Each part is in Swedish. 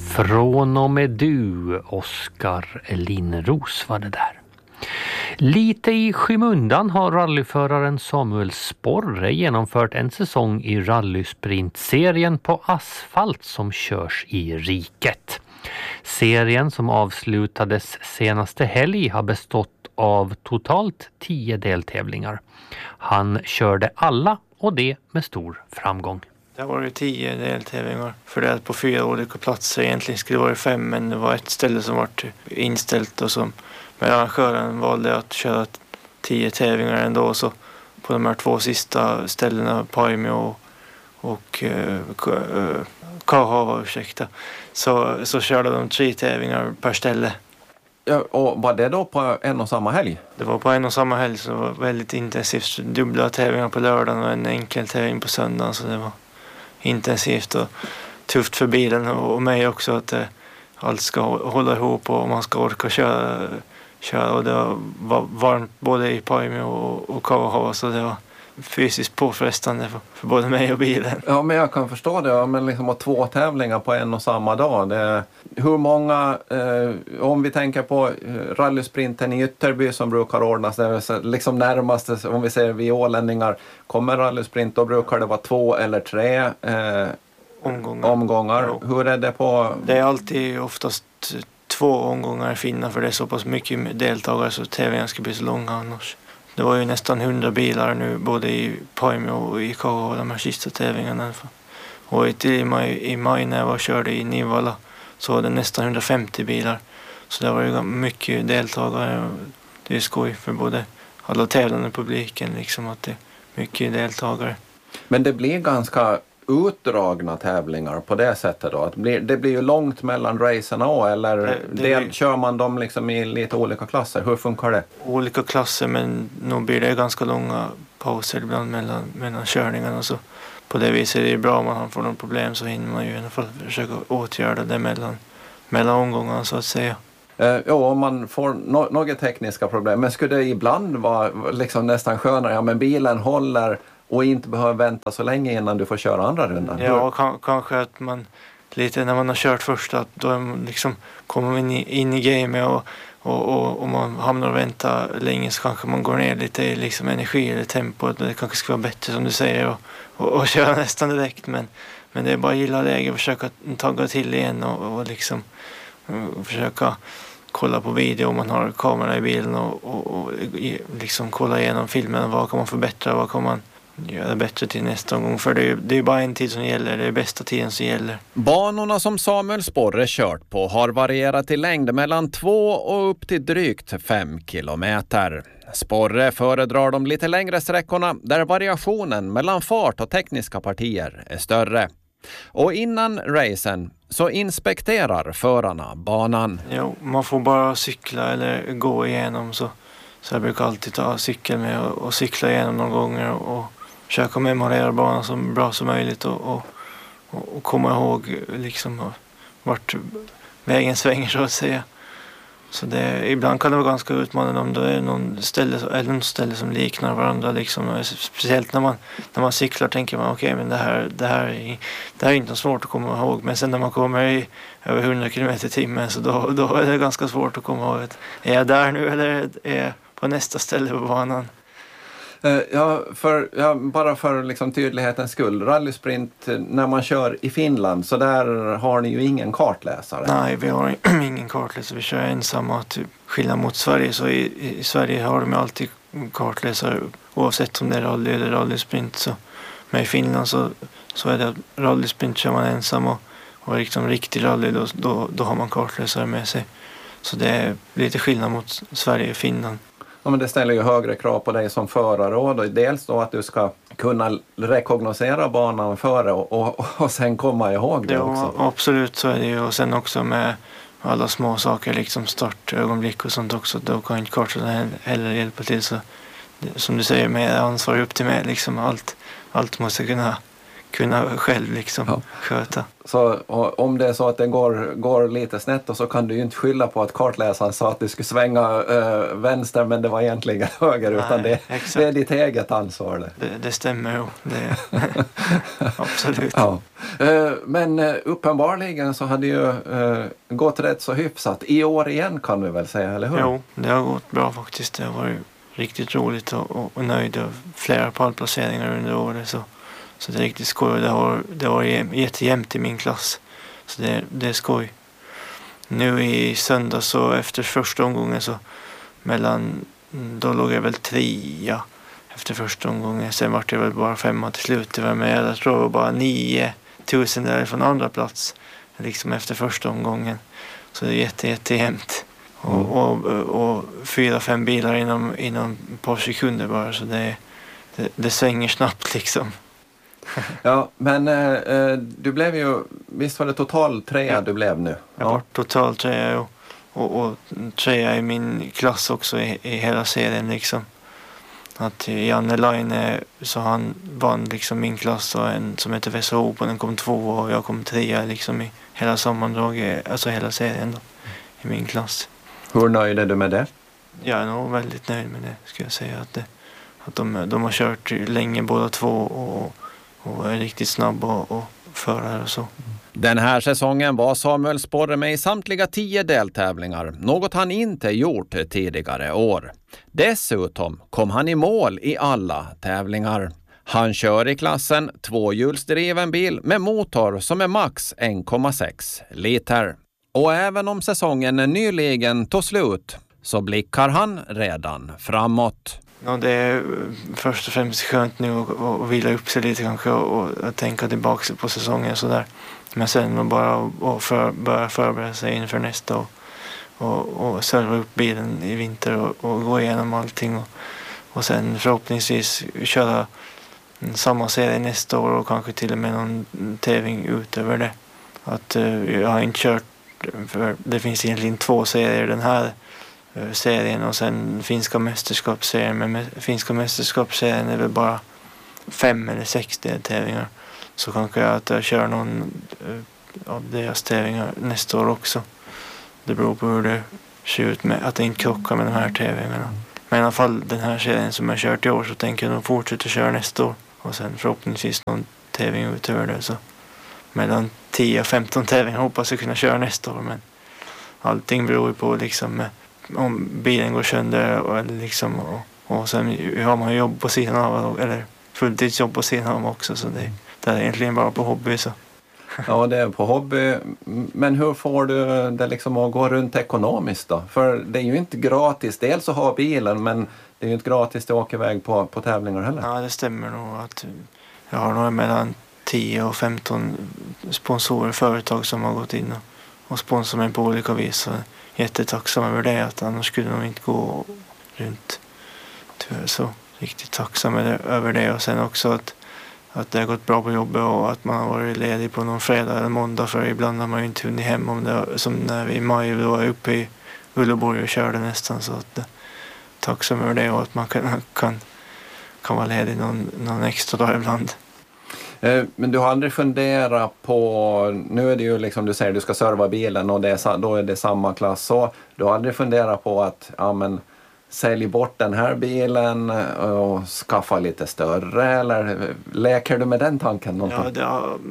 Från och med du, Oskar Lindros var det där. Lite i skymundan har rallyföraren Samuel Sporre genomfört en säsong i rallysprintserien på asfalt som körs i riket. Serien som avslutades senaste helg har bestått av totalt 10 deltävlingar. Han körde alla och det med stor framgång. Det var ju 10 deltävlingar fördelat på 4 olika platser. Egentligen skulle det vara 5, men det var ett ställe som var inställt och som men arrangören valde att köra 10 tävlingar ändå, så på de här 2 sista ställena, Paimio och Kauhava, så körde de 3 tävlingar per ställe. Ja, och var det då på en och samma helg? Det var på en och samma helg, så det var väldigt intensivt. Dubbla tävlingar på lördagen och en enkel tävling på söndagen, så det var intensivt och tufft för bilen och mig också, att allt ska hålla ihop och man ska orka köra, och det var varmt både i Paimio och Kauhava, så det var fysiskt påfrestande för både mig och bilen. Ja, men jag kan förstå det. Ja, men liksom 2 tävlingar på en och samma dag. Hur många, om vi tänker på rallysprinten i Ytterby som brukar ordnas, det är liksom närmaste, om vi säger vi ålänningar, kommer rallysprint, då brukar det vara 2 eller 3 omgångar. Ja. Hur är det på? Det är alltid oftast 2 omgångar finna, för det är så pass mycket deltagare så tävlingarna ska bli så långa annars. Det var ju nästan 100 bilar nu både i Paimio och i Kauhava, de här sista tävlingarna. Och i maj när jag var körde i Nivala så var det nästan 150 bilar. Så det var ju mycket deltagare, och det är skoj för både alla tävlande publiken liksom, att det är mycket deltagare. Men det blir ganska utdragna tävlingar på det sättet då? Det blir ju långt mellan racerna, eller kör man dem liksom i lite olika klasser? Hur funkar det? Olika klasser, men nog blir det ganska långa pauser ibland mellan körningarna. Så på det viset är det bra, om man får någon problem så hinner man ju i alla fall försöka åtgärda det mellan omgångarna så att säga. Ja, om man får några tekniska problem. Men skulle det ibland vara liksom nästan skönare, ja men bilen håller och inte behöver vänta så länge innan du får köra andra rundan? Ja, kanske att man lite när man har kört första, då liksom kommer man in i gamet och man hamnar och väntar länge, så kanske man går ner lite i liksom energi eller tempo. Det kanske ska vara bättre som du säger och köra nästan direkt, men det är bara att gilla läge och försöka tagga till igen och liksom försöka kolla på video om man har kamera i bilen och liksom kolla igenom filmen. Vad kan man förbättra, vad kan man göra bättre till nästa gång, för det är bara en tid som gäller, det är bästa tiden som gäller. Banorna som Samuel Sporre kört på har varierat i längd mellan 2 och upp till drygt 5 kilometer. Sporre föredrar de lite längre sträckorna där variationen mellan fart och tekniska partier är större. Och innan racen så inspekterar förarna banan. Jo, man får bara cykla eller gå igenom, så jag brukar alltid ta cykeln med och cykla igenom några gånger och försöka memorera banan så bra som möjligt och komma ihåg liksom vart vägen svänger så att säga. Så ibland kan det vara ganska utmanande om det är någon ställe som liknar varandra liksom. Speciellt när man cyklar tänker man okej, men det här är inte svårt att komma ihåg, men sen när man kommer i över 100 km/h så då är det ganska svårt att komma ihåg att är jag där nu eller är jag på nästa ställe på banan. Bara för liksom tydlighetens skull, rallysprint när man kör i Finland, så där har ni ju ingen kartläsare. Nej, vi har ingen kartläsare, vi kör ensamma, typ skillnad mot Sverige, så i Sverige har de alltid kartläsare oavsett om det är rally eller rallysprint, så men i Finland så är det rallysprint kör man ensam och liksom riktig rally då har man kartläsare med sig, så det är lite skillnad mot Sverige och Finland. Ja, men det ställer ju högre krav på dig som förare och dels då att du ska kunna rekognosera banan före och sen komma ihåg det också. Ja, absolut så är det ju, och sen också med alla små saker liksom startögonblick och sånt också, då kan inte kartan heller hjälpa till, så som du säger med ansvar upp till mig liksom, allt måste kunna själv liksom sköta. Så om det är så att det går lite snett, och så kan du ju inte skylla på att kartläsaren sa att du skulle svänga vänster, men det var egentligen höger. Nej, utan det är ditt eget ansvar. Det stämmer ju. Absolut. Ja. Men uppenbarligen så hade ju gått rätt så hyfsat. I år igen kan vi väl säga, eller hur? Jo, det har gått bra faktiskt. Det har varit riktigt roligt och nöjd av flera pallplaceringar under året. Så det är riktigt skoj. Det har jättejämnt i min klass. Så det är skoj. Nu i söndag så efter första omgången så då låg jag väl 3 efter första omgången. Sen var det väl bara 5 till slut. Det var med, jag tror det var bara 9,000 därifrån andra plats. Liksom efter första omgången. Så det är jättejämnt. Och 4-5 bilar inom ett par sekunder bara. Så det svänger snabbt liksom. Ja, men du blev ju, visst var det total 3 du blev nu? Jag var total 3 och 3 i min klass också i hela serien liksom. Att Janne Line, så han vann liksom min klass, och en som heter VSO på den kom 2 och jag kom 3 liksom i hela sammandraget, alltså hela serien då, i min klass. Hur nöjd är du med det? Jag är nog väldigt nöjd med det, ska jag säga, att de har kört länge båda två och är riktigt snabba och förare och så. Den här säsongen var Samuel Sporre med i samtliga 10 deltävlingar, något han inte gjort tidigare år. Dessutom kom han i mål i alla tävlingar. Han kör i klassen 2-hjulsdriven bil med motor som är max 1,6 liter. Och även om säsongen nyligen tog slut så blickar han redan framåt. Ja, det är först och främst skönt nu att vila upp sig lite kanske och tänka tillbaka på säsongen så där. Men sen bara börja förbereda sig inför nästa och serva upp bilen i vinter och gå igenom allting och sen förhoppningsvis köra samma serie nästa år och kanske till och med någon tävling utöver det. Att jag har inte kört, för det finns egentligen 2 serier den här serien och sen finska mästerskapsserien, men finska mästerskapsserien är väl bara 5 eller 6 tävlingar, så kanske jag kör någon av deras tävlingar nästa år också. Det beror på hur det ser ut med att det inte krockar med de här tävlingarna. Men i alla fall den här serien som jag kört i år, så tänker jag nog fortsätta köra nästa år och sen förhoppningsvis någon tävling utöver det, så mellan 10 och 15 tävlingar hoppas jag kunna köra nästa år, men allting beror ju på liksom om bilen går sönder eller liksom, och sen har man jobb på sidan av, eller fulltidsjobb på sidan av också, så det är egentligen bara på hobby så. Ja, det är på hobby, men hur får du det liksom att gå runt ekonomiskt då? För det är ju inte gratis, dels att ha bilen, men det är ju inte gratis att åka iväg på tävlingar heller. Ja, det stämmer nog att jag har nog mellan 10 och 15 sponsorer, företag som har gått in och sponsrat mig på olika vis, så jättetacksam över det, att annars skulle de inte gå runt. Tyvärr så riktigt tacksam över det, och sen också att det har gått bra på jobbet och att man har varit ledig på någon fredag eller måndag, för ibland har man ju inte hunnit hem, om det, som när vi i maj var uppe i Uleåborg och körde nästan, så att tacksam över det, och att man kan vara ledig någon extra dag ibland. Men du har aldrig funderat på, nu är det ju liksom du säger du ska serva bilen och då är det samma klass, så du har aldrig funderat på att sälj bort den här bilen och skaffa lite större, eller leker du med den tanken någonting?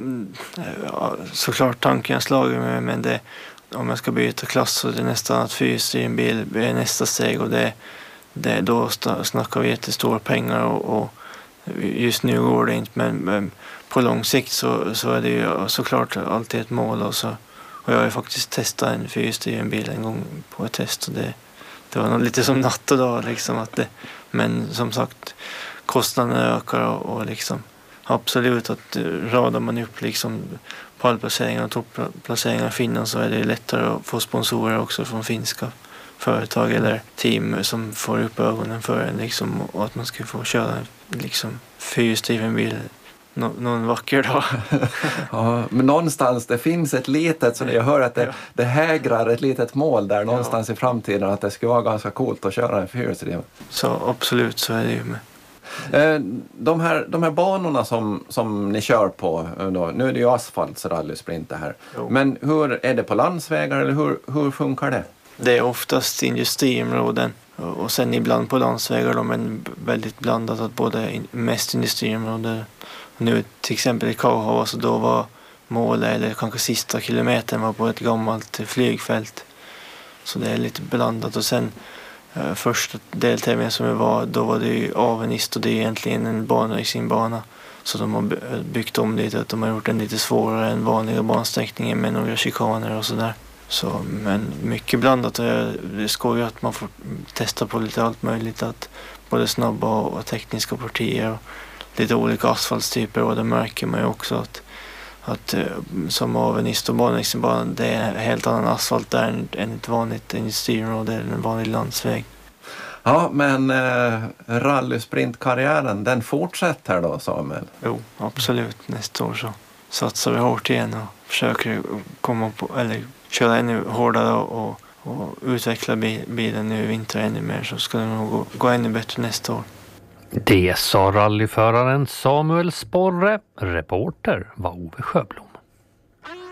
Ja, såklart tanken jag slagit med, men om jag ska byta klass så är det nästan att fyrhjulsdriven bil är nästa steg, och då snackar vi jättestora pengar och just nu går det inte, men på lång sikt så är det ju såklart alltid ett mål, och jag har ju faktiskt testat en fyrhjulsdriven bil en gång på ett test, och det var nog lite som natt och dag liksom, men som sagt kostnaderna ökar och liksom absolut att radar man upp liksom pallplaceringar och topplaceringar i Finland, så är det lättare att få sponsorer också från finska företag eller team som får upp ögonen för en liksom, och att man ska få köra liksom fyrhjulsdriven bil någon vacker dag. Ja, men någonstans det finns ett litet, så jag hör att det hägrar ett litet mål där någonstans i framtiden, att det skulle vara ganska coolt att köra en fyrhjulsdriven. Så absolut, så är det ju med. De här banorna som ni kör på, då, nu är det ju asfaltsrallysprint det här. Jo. Men hur är det på landsvägar eller hur funkar det? Det är oftast industriområden och sen ibland på landsvägar, men väldigt blandat, att både mest industriområden. Nu till exempel i Kauhava, så då var målet, eller kanske sista kilometern, var på ett gammalt flygfält. Så det är lite blandat. Och sen första deltävlingen som vi var, då var det ju Avenist, och det är egentligen en banracingbana. Så de har byggt om lite, att de har gjort den lite svårare än vanliga bansträckningen med några chikaner och sådär. Så, men mycket blandat, och det är skoj att man får testa på lite allt möjligt, att både snabba och tekniska partier och lite olika asfaltstyper, och det märker man ju också att som Avenist och banracingbana, det är en helt annan asfalt där än ett vanligt industriområde eller en vanlig landsväg. Ja, men rallysprintkarriären, den fortsätter då, Samuel? Jo, absolut. Nästa år så satsar vi hårt igen och försöker komma på, eller köra ännu hårdare och utveckla bilen nu i vinter ännu mer, så ska det nog gå ännu bättre nästa år. Det sa rallyföraren Samuel Sporre. Reporter var Ove Sjöblom.